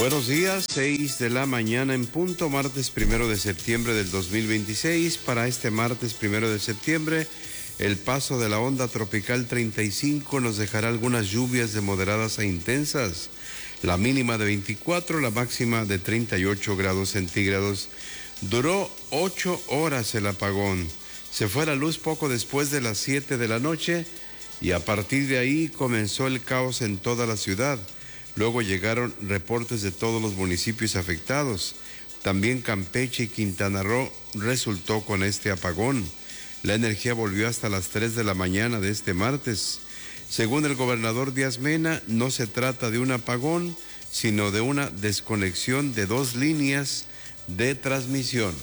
Buenos días, 6 de la mañana en punto, martes 1 de septiembre del 2026. Para este martes 1 de septiembre, el paso de la onda tropical 35 nos dejará algunas lluvias de moderadas a intensas. La mínima de 24, la máxima de 38 grados centígrados. Duró 8 horas el apagón. Se fue la luz poco después de las 7 de la noche y a partir de ahí comenzó el caos en toda la ciudad. Luego llegaron reportes de todos los municipios afectados. También Campeche y Quintana Roo resultó con este apagón. La energía volvió hasta las 3 de la mañana de este martes. Según el gobernador Díaz Mena, no se trata de un apagón, sino de una desconexión de 2 líneas de transmisión.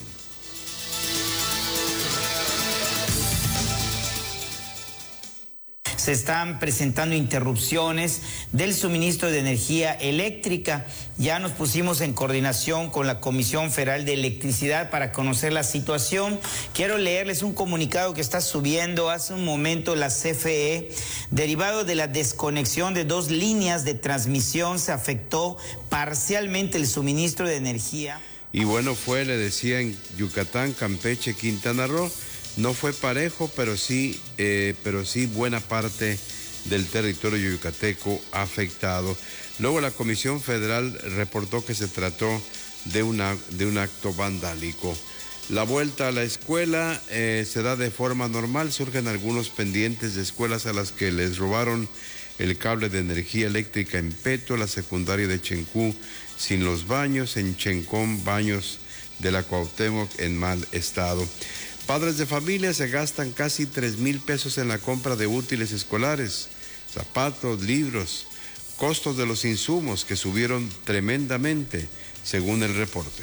Se están presentando interrupciones del suministro de energía eléctrica. Ya nos pusimos en coordinación con la Comisión Federal de Electricidad para conocer la situación. Quiero leerles un comunicado que está subiendo hace un momento la CFE. Derivado de la desconexión de 2 líneas de transmisión, se afectó parcialmente el suministro de energía. Y bueno, le decía, en Yucatán, Campeche, Quintana Roo. No fue parejo, pero sí buena parte del territorio yucateco afectado. Luego la Comisión Federal reportó que se trató de un acto vandálico. La vuelta a la escuela se da de forma normal. Surgen algunos pendientes de escuelas a las que les robaron el cable de energía eléctrica en Peto, la secundaria de Chencú sin los baños, en Chencón baños de la Cuauhtémoc en mal estado. Padres de familia se gastan casi 3,000 pesos en la compra de útiles escolares, zapatos, libros, costos de los insumos que subieron tremendamente, según el reporte.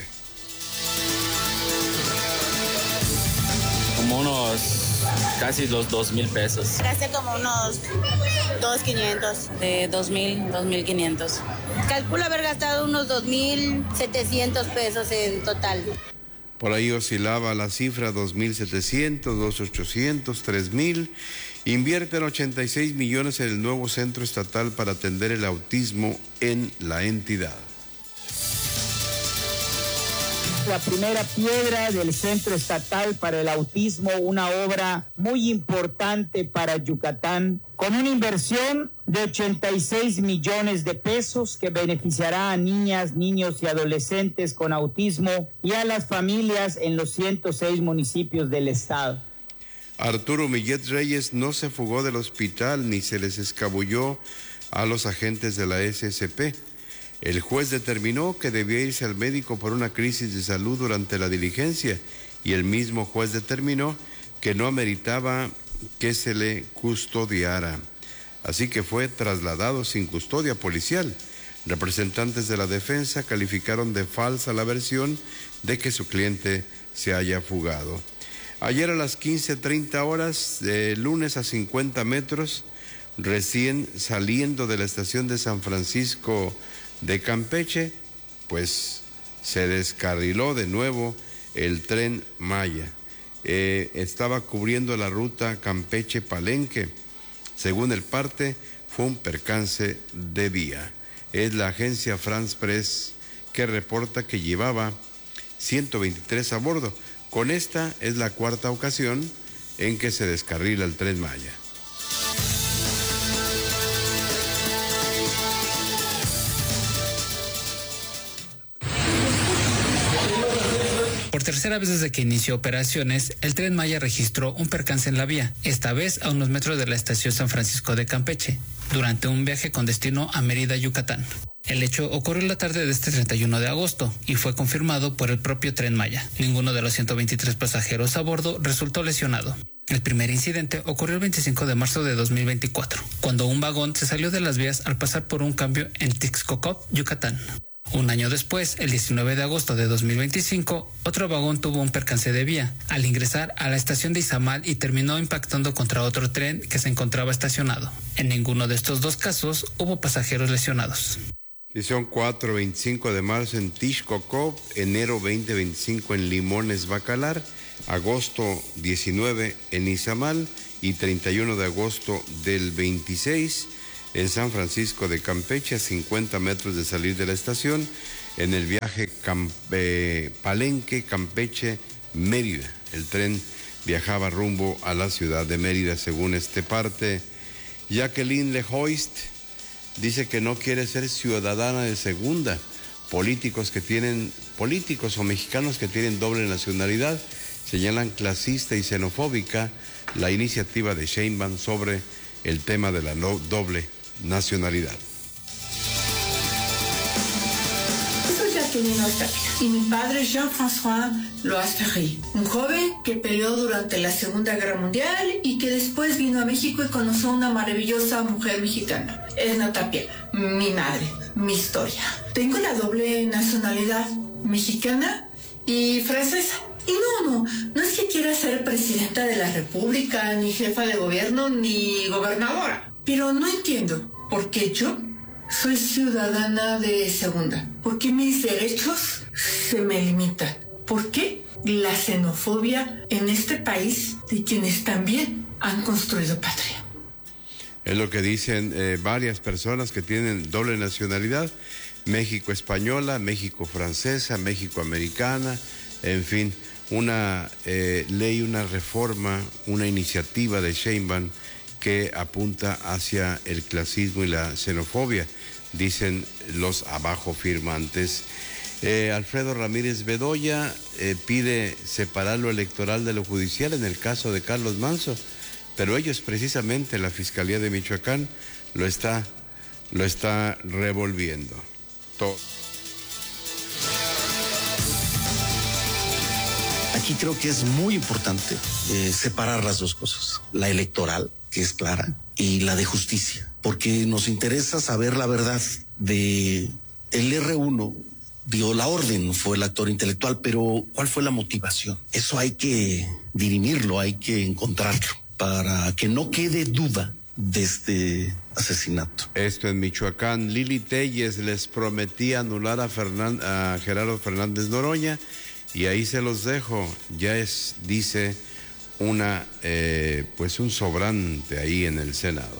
Como unos casi los 2,000 pesos. Gasté como unos 2,500. De 2,000, 2,500. Calculo haber gastado unos 2,700 pesos en total. Por ahí oscilaba la cifra 2,700, 2,800, 3,000. Invierten 86 millones en el nuevo centro estatal para atender el autismo en la entidad. La primera piedra del Centro Estatal para el Autismo, una obra muy importante para Yucatán, con una inversión de 86 millones de pesos que beneficiará a niñas, niños y adolescentes con autismo y a las familias en los 106 municipios del estado. Arturo Millet Reyes no se fugó del hospital ni se les escabulló a los agentes de la SSP. El juez determinó que debía irse al médico por una crisis de salud durante la diligencia y el mismo juez determinó que no ameritaba que se le custodiara. Así que fue trasladado sin custodia policial. Representantes de la defensa calificaron de falsa la versión de que su cliente se haya fugado. Ayer a las 15:30 horas, de lunes a 50 metros, recién saliendo de la estación de San Francisco de Campeche, pues se descarriló de nuevo el Tren Maya. Estaba cubriendo la ruta Campeche-Palenque. Según el parte, fue un percance de vía. Es la agencia France Press que reporta que llevaba 123 a bordo. Con esta es la 4ª ocasión en que se descarrila el Tren Maya. Por tercera vez desde que inició operaciones, el Tren Maya registró un percance en la vía, esta vez a unos metros de la estación San Francisco de Campeche, durante un viaje con destino a Mérida, Yucatán. El hecho ocurrió la tarde de este 31 de agosto y fue confirmado por el propio Tren Maya. Ninguno de los 123 pasajeros a bordo resultó lesionado. El primer incidente ocurrió el 25 de marzo de 2024, cuando un vagón se salió de las vías al pasar por un cambio en Tixcocop, Yucatán. Un año después, el 19 de agosto de 2025, otro vagón tuvo un percance de vía al ingresar a la estación de Izamal y terminó impactando contra otro tren que se encontraba estacionado. En ninguno de estos 2 casos hubo pasajeros lesionados. Sí, son 4-25 de marzo en Tixcocop, enero 20-25 en Limones Bacalar, agosto 19 en Izamal y 31 de agosto del 26 en San Francisco de Campeche, a 50 metros de salir de la estación, en el viaje Palenque, Campeche, Mérida. El tren viajaba rumbo a la ciudad de Mérida, según este parte. Jacqueline Lehoist dice que no quiere ser ciudadana de segunda. Políticos o mexicanos que tienen doble nacionalidad señalan clasista y xenofóbica la iniciativa de Sheinbaum sobre el tema de la doble nacionalidad. Soy Jacqueline Ostapia y mi padre Jean-François Loas-Ferry, un joven que peleó durante la Segunda Guerra Mundial y que después vino a México y conoció a una maravillosa mujer mexicana, Edna Tapia, mi madre, mi historia. Tengo la doble nacionalidad mexicana y francesa. Y no es que quiera ser presidenta de la República, ni jefa de gobierno, ni gobernadora. Pero no entiendo por qué yo soy ciudadana de segunda. ¿Por qué mis derechos se me limitan? ¿Por qué la xenofobia en este país de quienes también han construido patria? Es lo que dicen varias personas que tienen doble nacionalidad, México española, México francesa, México americana, en fin, una ley, una reforma, una iniciativa de Sheinbaum que apunta hacia el clasismo y la xenofobia, dicen los abajo firmantes. Alfredo Ramírez Bedoya pide separar lo electoral de lo judicial en el caso de Carlos Manzo, pero ellos precisamente, la Fiscalía de Michoacán, lo está revolviendo. Todo. Aquí creo que es muy importante separar las dos cosas, la electoral, que es clara, y la de justicia, porque nos interesa saber la verdad de el R1. Dio la orden, fue el actor intelectual, pero ¿cuál fue la motivación? Eso hay que dirimirlo, hay que encontrarlo, para que no quede duda de este asesinato. Esto en Michoacán. Lili Telles les prometía anular a Gerardo Fernández Noroña, y ahí se los dejo. Ya es, dice, un sobrante ahí en el Senado.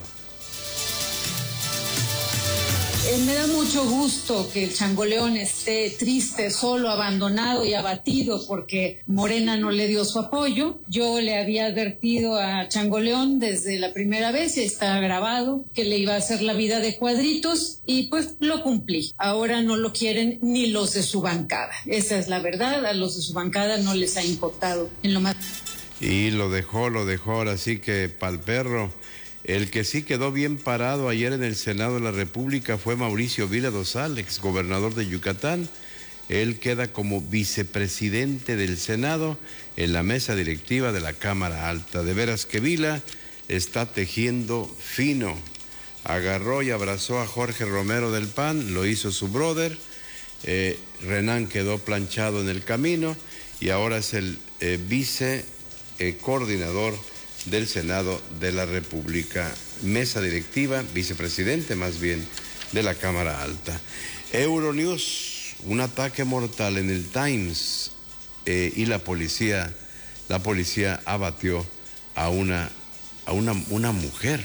Me da mucho gusto que el Changoleón esté triste, solo, abandonado y abatido porque Morena no le dio su apoyo. Yo le había advertido a Changoleón desde la primera vez, está grabado, que le iba a hacer la vida de cuadritos y pues lo cumplí. Ahora no lo quieren ni los de su bancada. Esa es la verdad, a los de su bancada no les ha importado en lo más. Y lo dejó, ahora sí que pa'l perro. El que sí quedó bien parado ayer en el Senado de la República fue Mauricio Vila Dosal, exgobernador de Yucatán. Él queda como vicepresidente del Senado en la mesa directiva de la Cámara Alta. De veras que Vila está tejiendo fino. Agarró y abrazó a Jorge Romero del PAN, lo hizo su brother. Renan quedó planchado en el camino y ahora es el coordinador del Senado de la República, mesa directiva, vicepresidente más bien, de la Cámara Alta. Euronews, un ataque mortal en el Times y la policía abatió a una mujer.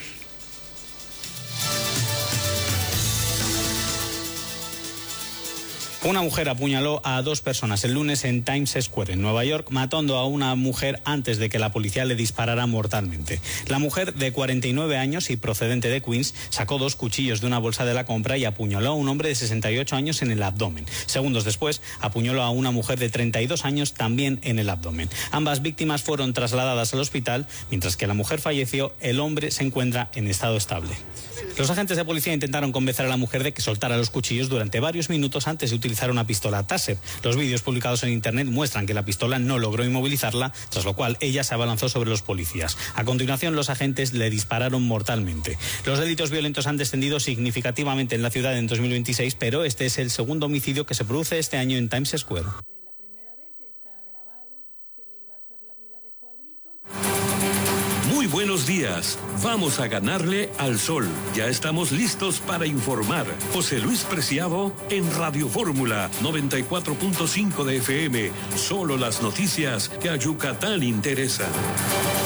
Una mujer apuñaló a 2 personas el lunes en Times Square, en Nueva York, matando a una mujer antes de que la policía le disparara mortalmente. La mujer, de 49 años y procedente de Queens, sacó 2 cuchillos de una bolsa de la compra y apuñaló a un hombre de 68 años en el abdomen. Segundos después, apuñaló a una mujer de 32 años también en el abdomen. Ambas víctimas fueron trasladadas al hospital, mientras que la mujer falleció. El hombre se encuentra en estado estable. Los agentes de policía intentaron convencer a la mujer de que soltara los cuchillos durante varios minutos antes de utilizar una pistola Taser. Los vídeos publicados en internet muestran que la pistola no logró inmovilizarla, tras lo cual ella se abalanzó sobre los policías. A continuación, los agentes le dispararon mortalmente. Los delitos violentos han descendido significativamente en la ciudad en 2026, pero este es el segundo homicidio que se produce este año en Times Square. Muy buenos días. Vamos a ganarle al sol. Ya estamos listos para informar. José Luis Preciado en Radio Fórmula 94.5 de FM. Solo las noticias que a Yucatán interesan.